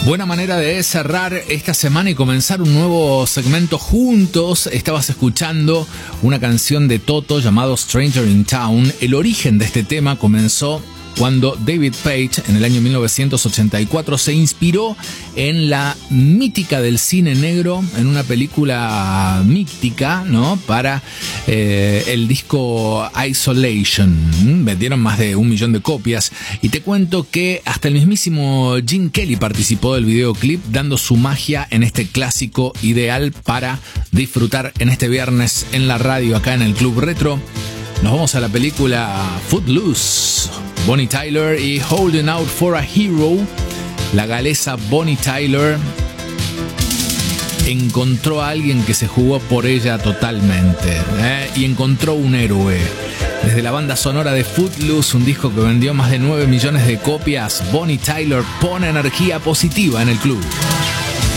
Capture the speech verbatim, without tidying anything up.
Buena manera de cerrar esta semana y comenzar un nuevo segmento juntos. Estabas escuchando una canción de Toto llamado Stranger in Town. El origen de este tema comenzó cuando David Page, en el año mil novecientos ochenta y cuatro, se inspiró en la mítica del cine negro, en una película mítica, ¿no? Para eh, el disco Isolation. Vendieron más de un millón de copias. Y te cuento que hasta el mismísimo Gene Kelly participó del videoclip, dando su magia en este clásico ideal para disfrutar en este viernes en la radio, acá en el Club Retro. Nos vamos a la película Footloose. Bonnie Tyler y Holding Out for a Hero. La galesa Bonnie Tyler encontró a alguien que se jugó por ella totalmente, ¿eh? Y encontró un héroe. Desde la banda sonora de Footloose, un disco que vendió más de nueve millones de copias, Bonnie Tyler pone energía positiva en el club.